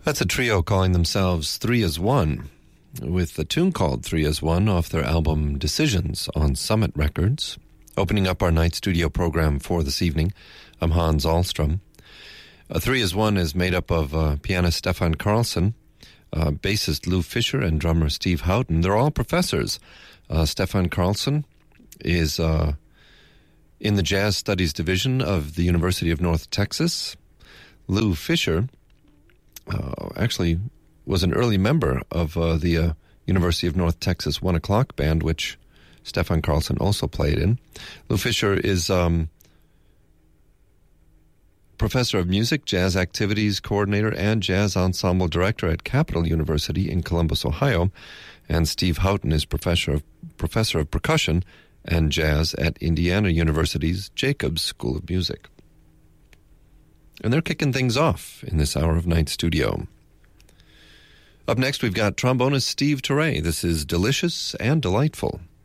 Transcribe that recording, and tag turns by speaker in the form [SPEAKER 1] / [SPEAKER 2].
[SPEAKER 1] That's a trio calling themselves Three as One, with a tune called Three as One off their album Decisions on Summit Records. Opening up our night studio program for this evening, I'm Hans Ahlstrom. Three as One is made up of pianist Stefan Karlsson, bassist Lou Fisher, and drummer Steve Houghton. They're all professors. Stefan Karlsson is in the Jazz Studies Division of the University of North Texas. Lou Fisher actually was an early member of the University of North Texas 1 O'Clock Band, which Stefan Karlsson also played in. Lou Fisher is professor of music, jazz activities coordinator, and jazz ensemble director at Capital University in Columbus, Ohio. And Steve Houghton is professor of percussion and jazz at Indiana University's Jacobs School of Music. And they're kicking things off in this hour of Night Studio. Up next, we've got trombonist Steve Turre. This is Delicious and Delightful.